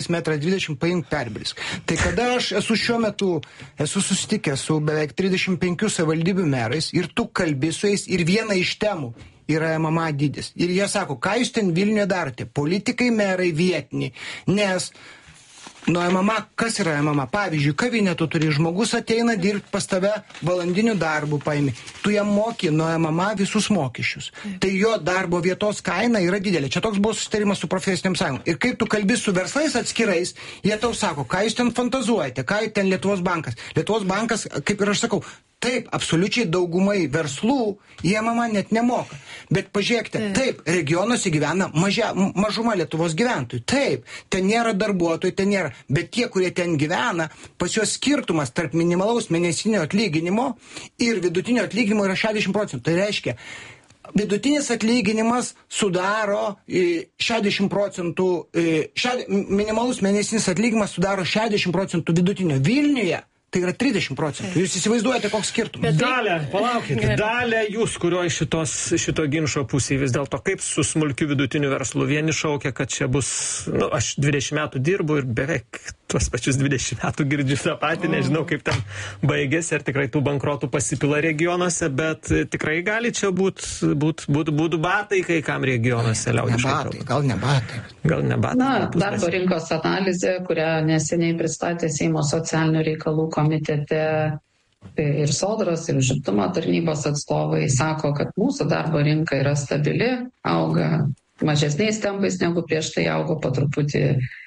1,20 m, paimk perbrisk. Tai kada aš esu šiuo metu, esu susitikęs su beveik 35 savivaldybių merais ir tu kalbi su jais ir viena iš temų yra MMA dydis. Ir jie sako, ką jūs ten Vilniuje darote? Politikai, merai, vietiniai. Nes nuo MMA, kas yra MMA? Pavyzdžiui, kavinė tu turi, žmogus ateina dirbti pas tave valandinių darbų paimi. Tu jam moki nuo MMA visus mokesčius. Tai jo darbo vietos kaina yra didelė. Čia toks buvo susitarimas su profesiniam sąjungom. Ir kaip tu kalbi su verslais atskirais, jie tau sako, ką jūs ten fantazuojate, ką ten Lietuvos bankas. Lietuvos bankas, kaip ir aš sakau, taip, absoliučiai daugumai verslų jie MMA net nemoka. Bet pažiūrėkite, taip, regionuose gyvena mažuma Lietuvos gyventojų. Taip, ten nėra darbuotojų, ten nėra. Bet tie, kurie ten gyvena, pas juos skirtumas tarp minimalaus mėnesinio atlyginimo ir vidutinio atlyginimo yra 60%. Tai reiškia, vidutinis atlyginimas sudaro 60%, minimalus mėnesinis atlyginimas sudaro 60% vidutinio. Vilniuje tai yra 30%. Jūs įsivaizduojate, koks skirtumas? Dalia, palaukite. Dalia, jūs, kurio šito ginčo pusėje vis dėlto, kaip su smulkiu vidutiniu verslu? Vieni šaukia, kad čia bus, aš 20 metų dirbu ir beveik tuos pačius 20 metų girdžiu tą patį, nežinau, kaip ten baigėsi, ar tikrai tų bankrotų pasipila regionuose, bet tikrai gali čia būtų batai kai kam regionuose liaudiškai. Gal ne batai. Na, darbo rinkos analizė, kurią neseniai pristatė Seimo socialinių reikalų komitete ir Sodros, ir užimtumo tarnybos atstovai sako, kad mūsų darbo rinka yra stabili, auga mažesniais tempais negu prieš tai augo, po truputį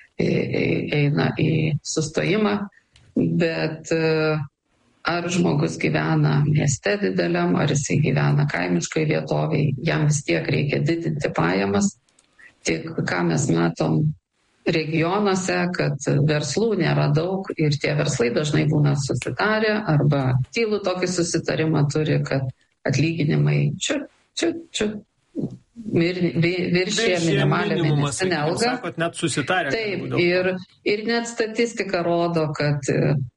eina į sustojimą, bet ar žmogus gyvena mieste dideliam, ar jisai gyvena kaimiškai vietoviai, jam vis tiek reikia didinti pajamas. Tik ką mes matom regionuose, kad verslų nėra daug ir tie verslai dažnai būna susitarę arba tylų tokį susitarimą turi, kad atlyginimai viršė minimalią mėnesinę algą. Sakot, net susitarę. Taip, ir net statistika rodo, kad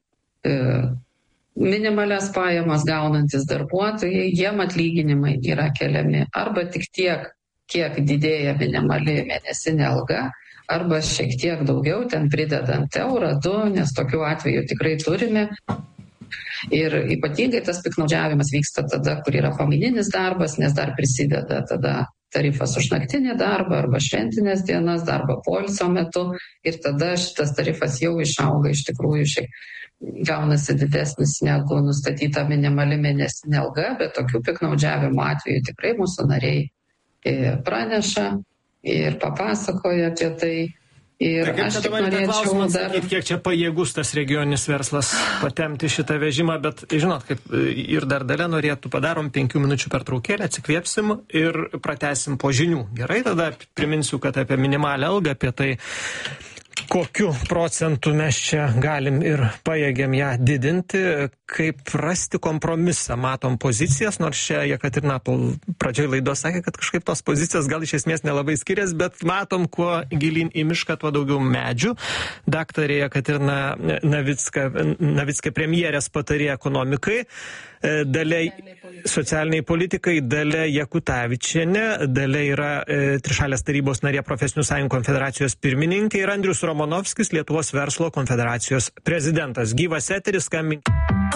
minimalias pajamas gaunantis darbuotojai, jiem atlyginimai yra keliami arba tik tiek, kiek didėja minimali mėnesinė alga, arba šiek tiek daugiau, ten pridedant eurą, 2, nes tokių atvejų tikrai turime. Ir ypatingai tas piktnaudžiavimas vyksta tada, kur yra pamaininis darbas, nes dar prisideda tada tarifas už naktinį darbą arba šventinės dienas, darbą poilsio metu. Ir tada šitas tarifas jau išauga iš tikrųjų gaunasi didesnis negu nustatyta minimali mėnesinė alga, bet tokių piktnaudžiavimo atvejų tikrai mūsų nariai praneša ir papasakoja apie tai. Ir aš tik norėčiau dar... Kiek čia pajėgus tas regioninis verslas patemti šitą vežimą, bet žinot, kaip ir dar Dalia norėtų, padarom 5 minučių pertraukėlę, atsikvėpsim ir pratęsim po žinių. Gerai, tada priminsiu, kad apie minimalią algą, apie tai, kokiu procentu mes čia galim ir pajėgiam ją didinti, kaip rasti kompromisą. Matom pozicijas, nors čia Jekaterina pradžioj laidos sakė, kad kažkaip tos pozicijos gal iš esmės nelabai skiriasi, bet matom, kuo gilyn į mišką, tuo daugiau medžių. Daktarė Jekaterina Navickė, premjerės patarėja ekonomikai, Dalia socialiniai politikai, Dalia Jakutavičienė, Dalia yra Trišalės tarybos narė, Profesinių sąjungų konfederacijos pirmininkė, ir Andrius Romanovskis, Lietuvos verslo konfederacijos prezidentas. Gyvas eteris, skambink.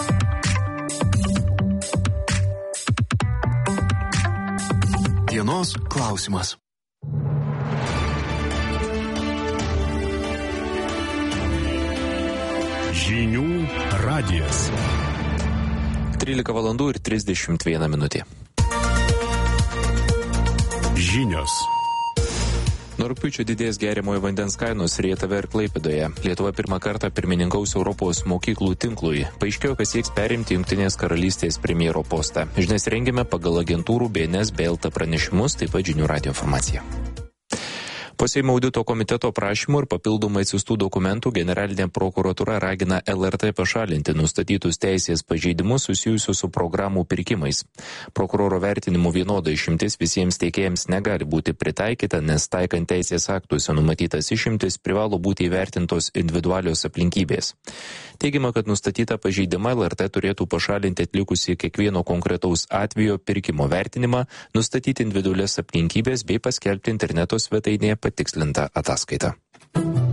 Dienos klausimas. Žinių radijas. 13 valandų ir 31 minutė. Žinios. Nuo rugpjūčio didės geriamojo vandens kainos Rietave ir Klaipėdoje. Lietuva pirmą kartą pirmininkaus Europos mokyklų tinklui. Paaiškėjo, kad sieks perimti Jungtinės karalystės premjero postą. Žinias rengėme pagal agentūrų BNS BLT pranešimus, taip pat žinių radijo informaciją. Po Seimo audito komiteto prašymų ir papildomai atsiųstų dokumentų generalinė prokuratūra ragina LRT pašalinti nustatytus teisės pažeidimus susijusius su programų pirkimais. Prokuroro vertinimu vienoda išimtis visiems teikėjams negali būti pritaikyta, nes taikant teisės aktuose numatytas išimtis privalo būti įvertintos individualios aplinkybės. Teigiama, kad nustatytą pažeidimą LRT turėtų pašalinti atlikusi kiekvieno konkretaus atvejo pirkimo vertinimą, nustatyti individualias aplinkybės bei paskelbti interneto svetainėje patikslintą ataskaitą.